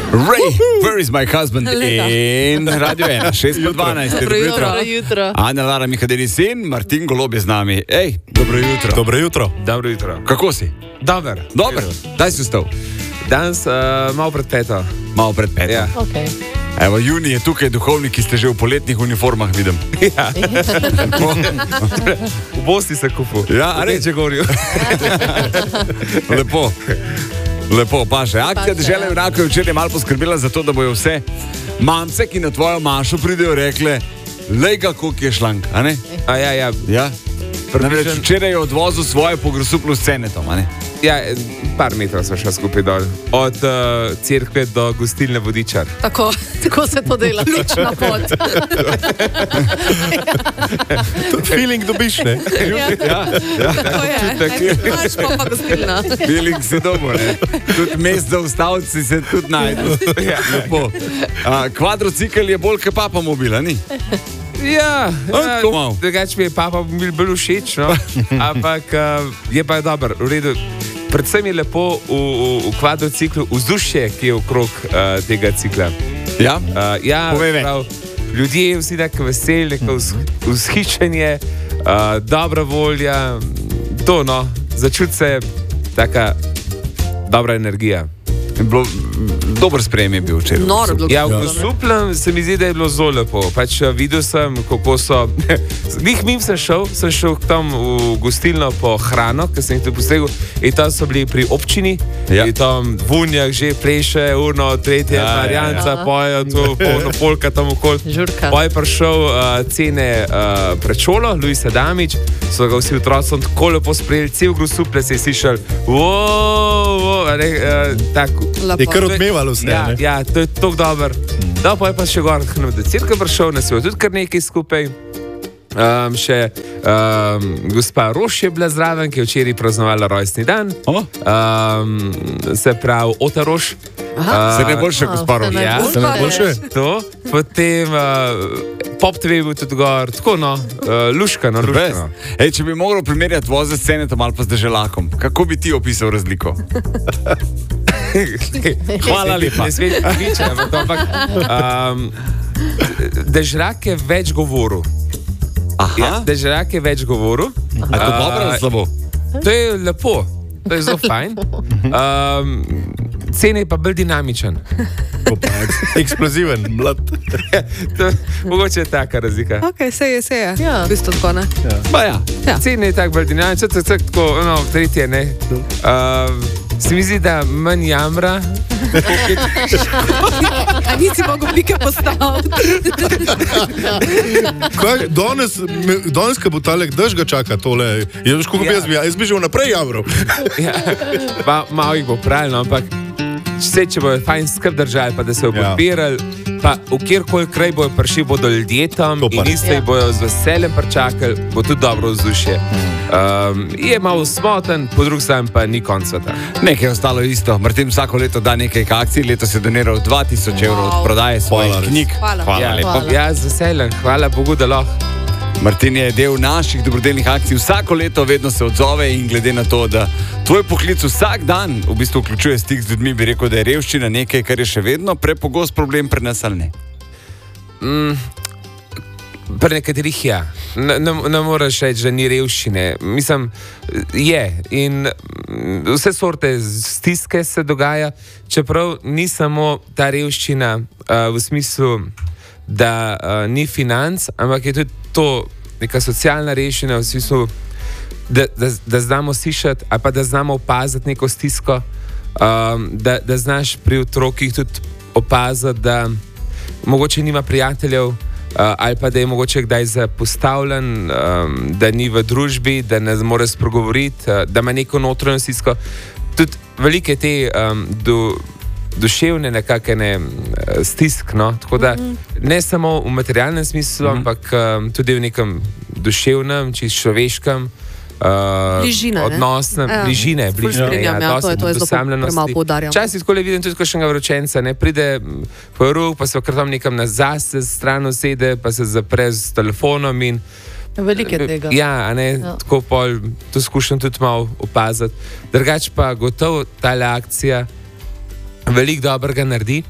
Ray, where is my husband? In Radio 1, 6:12. Dobro jutro. Ana Lara Mihadeli sin, Martin Golob je z nami. Ej, dobro jutro. Dobro jutro. Kako si? Dober. Daj si vstal. Danes malo pred peto. Malo pred peto. Ja. Okay. Evo, Juni je tukaj, duhovniki ste že v poletnih uniformah, vidim. Ja. V Bosni se kupu. Ja, a reče gorijo. Lepo, paše. Akcija Dežela junakov je včeraj malo poskrbela za to, da bojo vse mamce, ki na tvojo mašo pridejo, rekle, lej ga, koliko je šlank, a ne? Ja. Ja? Namreč včeraj je odvozil svoje pogrosuplo s Cenetom, a ne? Ja, par metrov smo šli skupaj dol. Od cerkve do gostilne Vodičar. Tako se to dela, ključna pot. Feeling dobiš, ne? Tako je. Imaš pa gostilna. Feeling si dobo, ne? Tudi mest za ustavci se tudi najdu. Lepo. Kvadrocikl je bolj kot papa mobila, ni? Ja, tako malo. Drugače mi je papa bil bolj všeč, no? Ampak je pa dobro, v redu. Predvsem je lepo v kvadrociklu vzdušje, ki je okrog tega cikla. Ja? Povej več. Ljudje vsi tako veseli, neko vzhičenje, dobra volja, to no, začuti se taka dobra energija. Dober sprejem je bil včeraj. Ja, v Suplem se mi zdi, da je bilo zelo lepo. Pač videl sem, kako so... Glih mim sem šel tam v gostilno po hrano, ker sem jih tu postregel, in tam so bili pri občini, in tam v Vunjah že pleše, urno, tretje, Marjanca, pojejo tu, polno polka tam okoli. Poj je prišel cene pred šolo, Luis Adamič, so ga vsi otroci tako lepo sprejeli, cel gru Suple se je slišal, tako. Je kar odmevalo vse, ne? Ja, to je tako dober. Da, pa je pa še gor, da cirka prišel, nas je tudi kar nekaj skupaj. Še gospa Roš je bila zraven, ki je včeraj praznovala rojstni dan. Se pravi, Ota Roš. Se najboljše, gospa Roš. Ja, Se najboljše. To. Potem Pop TV je bil tudi gor, tako no, luškano. Ej, če bi mogel primerjati voze s Cenetom ali pa z Deželakom, kako bi ti opisal razliko? Hvala lepa. Ne smeti piče, ampak Deželak je več govoril. Aha. Deželak je več govoril. A to dobro ali slabo? To je lepo, to je zelo fajn. Cene je pa bolj dinamičen. Eksploziven, mlad. Mogoče je taka razlika. Ok, se je. Ja. V bistvu tako, ne? Cene je tako bolj dinamičen, tako, tretje, ne. Se mi zdi, da manj jamra. A nisi mogel pike postaviti? Danes, ko bo talek dež ga čaka tole, jaz bi že vnaprej jamral. Malo jih bo pravilno, ampak če bojo fajn skrb držali, pa da se bojo podpirali, pa v kjerkoli kraj bojo prišli, bodo ljudje tam in iste jih bojo z veseljem pričakali, bo tudi dobro vzdušje. Je malo smoten, po drugi strani pa ni konc sveta. Nekaj je ostalo isto. Martin vsako leto da nekaj akcij, letos je doniral 2000 evrov od prodaje svojih knjig. Hvala lepo. Ja, z veseljem, hvala Bogu, da lahko. Martin je del naših dobrodelnih akcij, vsako leto vedno se odzove in glede na to, da tvoj poklic vsak dan v bistvu vključuje stik z ljudmi, bi rekel, da je revščina nekaj, kar je še vedno prepogost problem pri nas ali ne? Pri nekaterih ja. Ne moreš reči, da ni revščine. Mislim, je. In vse sorte stiske se dogaja, čeprav ni samo ta revščina v smislu, da ni financ, ampak je tudi to neka socialna rešenja v smislu, da znamo slišati ali pa da znamo opaziti neko stisko, da znaš pri otrokih tudi opaziti, da mogoče nima prijateljev ali pa da je mogoče kdaj zapostavljen, da ni v družbi, da ne more spregovoriti, da ima neko notranjo stisko. Tudi velike te duševne nekakšne stisk, no? Tako da ne samo v materialnem smislu, ampak tudi v nekem duševnem, čisto človeškem odnosnem, bližine, to je zelo premalo poudarjam. Včasih tako le vidim tudi kakšnega vročenca, ne pride po rok, pa se kar tam nekam nazaj stran usede, pa se zapre z telefonom in veliko tega. Ja, tako pol, to skušam tudi malo opaziti. Drugače pa gotovo ta akcija veliko dobrega naredi.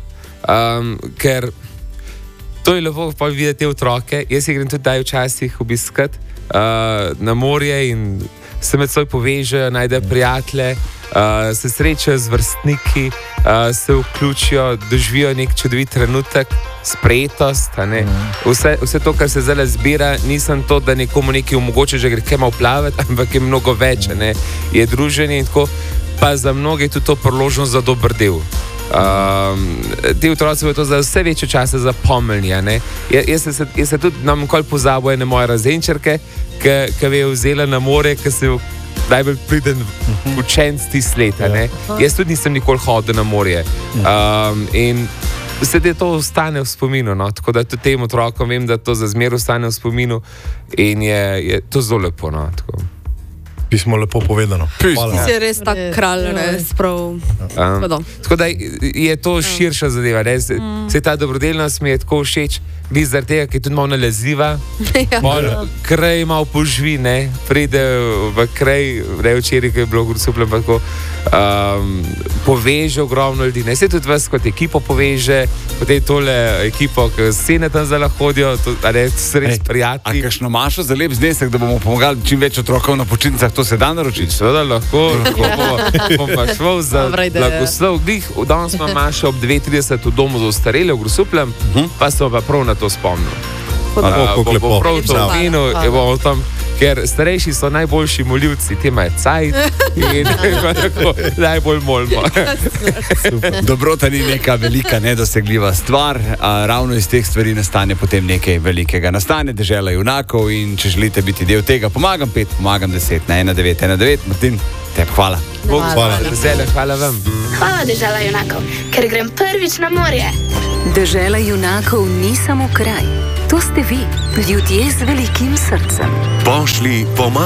Ker to je lepo videti te otroke. Jaz jih grem tudi daj včasih obiskat na morje in se med seboj povežejo, najdejo prijatelje, se srečajo z vrstniki, se vključijo, doživijo nek čudovit trenutek, sprejetost. Vse to, kar se zdaj zbira, nisem to, da nekomu nekaj omogoča, že gre kaj malo plavati, ampak je mnogo več. Je druženje in tako, pa za mnoge je tudi to priložnost za dober del. Ti otroci bodo to za vse večje čase zapomnili. Jaz se tudi nam nikoli pozabil ene moje razenčerke, ki je vzela na more, ki se najbolj priden učenc tiste leta. Jaz tudi nisem nikoli hodil na morje. In se ti to ostane v spominu. Tako da tudi tem otrokom vem, da to za zmer ostane v spominu in je to zelo lepo. Pismo lepo povedano. Si je res tak kralj, res prav. Tako da je to širša zadeva. Se ta dobrodelnost mi je tako všeč, zaradi tega, ki je tudi malo nalezljiva. Kraj malo poživi, pride v kraj, včeraj, ki je bilo v Grosupljem, poveže ogromno ljudi. Se tudi vas kot ekipo poveže, potem tole ekipo, ki se ne tam zelo hodijo, so res prijatelji. A kakšno mašo za lep znesek, da bomo pomagali čim več otrokov na počitnicah, to se da naročiti? Seveda lahko bom pa šel za blagoslov. Danes imam mašo ob 2:30 v domu za ostarele v Grosupljem, pa sem pa prav na to spomnil. Bo prav to omenil, ker starejši so najboljši moljivci, te imajo cajt in tako najbolj molimo. Dobrota ni neka velika, nedosegljiva stvar, a ravno iz teh stvari nastane potem nekaj velikega. Nastane Dežela junakov in če želite biti del tega, pomagam 5, pomagam 10 na 1919. Martin, tebi hvala. Hvala. Hvala vam. Hvala Dežela junakov, ker grem prvič na morje. Dežela junakov ni samo kraj. To ste vi, ljudje z velikim srcem. Pošli pomagati.